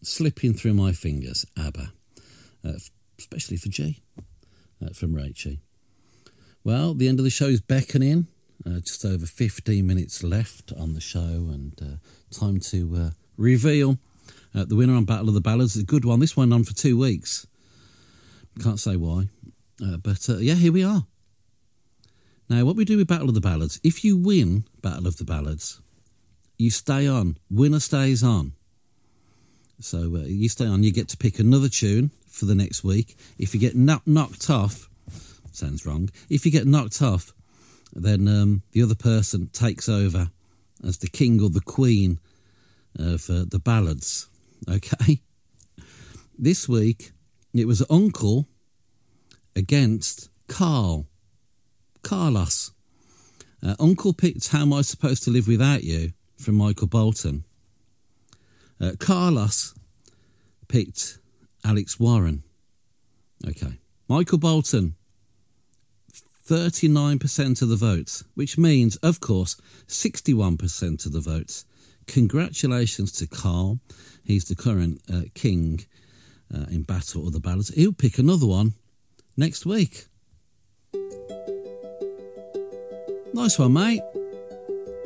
slipping through my fingers, ABBA, especially for G, from Rachie. Well, the end of the show is beckoning. Just over 15 minutes left on the show, and time to reveal the winner on Battle of the Ballads. It's a good one. This went on for 2 weeks. Can't say why. But here we are. Now, what we do with Battle of the Ballads, if you win Battle of the Ballads, you stay on. Winner stays on. So you stay on, you get to pick another tune for the next week. If you get knocked off, sounds wrong, if you get knocked off, then the other person takes over as the king or the queen of the ballads. Okay? This week, it was Uncle against Carlos. Uncle picked How Am I Supposed to Live Without You from Michael Bolton. Carlos picked Alex Warren. Okay. Michael Bolton, 39% of the votes, which means, of course, 61% of the votes. Congratulations to Carl. He's the current king in Battle of the Ballads. He'll pick another one next week. Nice one, mate.